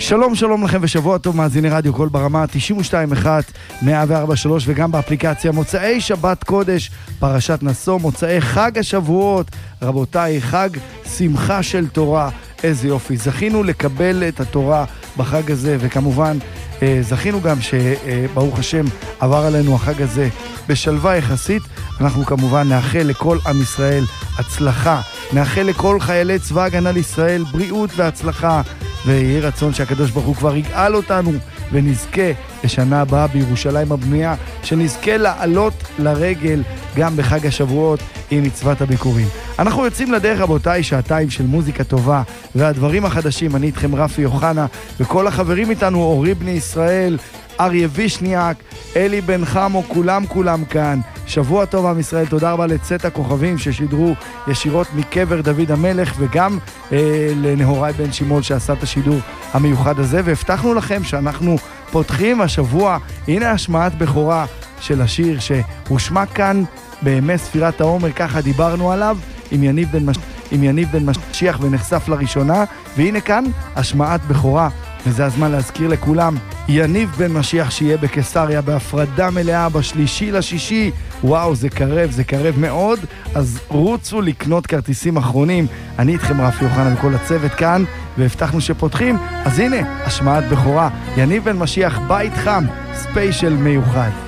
שלום שלום לכם ושבוע טוב, מאזיני רדיו קול ברמה 92.1 104.3 וגם באפליקציה. מוצאי שבת קודש, פרשת נשוא, מוצאי חג השבועות, רבותיי, חג שמחה של תורה. איזה יופי, זכינו לקבל את התורה בחג הזה, וכמובן זכינו גם שברוך השם עבר עלינו החג הזה בשלווה יחסית. אנחנו כמובן נאחל לכל עם ישראל הצלחה, נאחל לכל חיילי צבא הגנה לישראל בריאות והצלחה, ויהי רצון שהקדוש ברוך הוא כבר יגאל אותנו ונזכה לשנה הבאה בירושלים הבנויה, שנזכה לעלות לרגל גם בחג השבועות עם מצוות הביקורים. אנחנו יוצאים לדרך רבותיי, שעתיים של מוזיקה טובה והדברים החדשים. אני איתכם רפי יוחנה, וכל החברים איתנו, אורי בני ישראל, אריה וישניאק, אלי בן חמו, כולם כאן. שבוע טוב עם ישראל, תודה רבה לצאת הכוכבים ששידרו ישירות מקבר דוד המלך, וגם לנהוראי בן שימול שעשה את השידור המיוחד הזה. והבטחנו לכם שאנחנו פותחים השבוע, הנה השמעת בכורה של השיר שהושמע כאן בימי ספירת העומר, ככה דיברנו עליו, עם יניב בן משיח ונחשף לראשונה, והנה כאן השמעת בכורה. וזה הזמן להזכיר לכולם, יניב בן משיח שיהיה בקיסריה בהפרדה מלאה ב3.6. וואו, זה קרב מאוד, אז רוצו לקנות כרטיסים אחרונים. אני איתכם רפי יוחנן וכל הצוות כאן, והבטחנו שפותחים, אז הנה השמעת בכורה, יניב בן משיח, בית חם, ספיישל מיוחד.